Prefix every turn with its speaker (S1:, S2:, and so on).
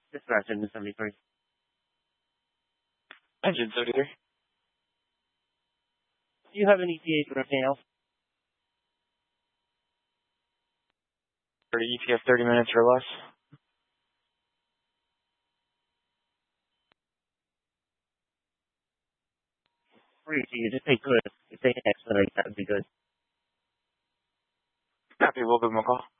S1: Dispatch engine 73.
S2: Engine 73.
S1: Do you have any ETA for anything else?
S2: For the ETA 30 minutes or less.
S1: For ETA, just say good. If they expedite, that would be good.
S2: Copy, we'll give them a call.